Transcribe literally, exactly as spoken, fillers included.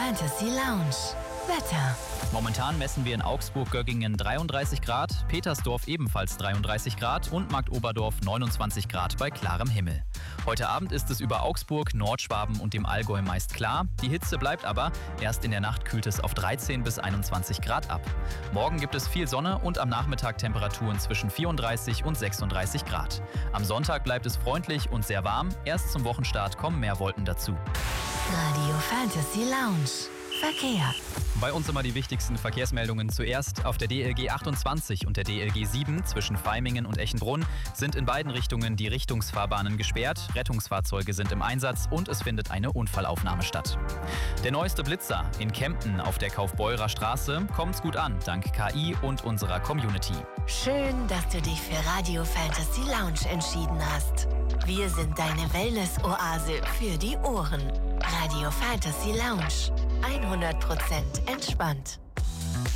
Fantasy Lounge. Wetter. Momentan messen wir in Augsburg-Göggingen dreiunddreißig Grad, Petersdorf ebenfalls dreiunddreißig Grad und Marktoberdorf neunundzwanzig Grad bei klarem Himmel. Heute Abend ist es über Augsburg, Nordschwaben und dem Allgäu meist klar. Die Hitze bleibt aber. Erst in der Nacht kühlt es auf dreizehn bis einundzwanzig Grad ab. Morgen gibt es viel Sonne und am Nachmittag Temperaturen zwischen vierunddreißig und sechsunddreißig Grad. Am Sonntag bleibt es freundlich und sehr warm. Erst zum Wochenstart kommen mehr Wolken dazu. Radio Fantasy Lounge. Verkehr. Bei uns immer die wichtigsten Verkehrsmeldungen zuerst. Auf der D L G achtundzwanzig und der D L G sieben zwischen Vaimingen und Echenbrunn sind in beiden Richtungen die Richtungsfahrbahnen gesperrt. Rettungsfahrzeuge sind im Einsatz und es findet eine Unfallaufnahme statt. Der neueste Blitzer in Kempten auf der Kaufbeurer Straße kommt's gut an, dank K I und unserer Community. Schön, dass du dich für Radio Fantasy Lounge entschieden hast. Wir sind deine Wellness-Oase für die Ohren. Radio Fantasy Lounge. hundert Prozent entspannt.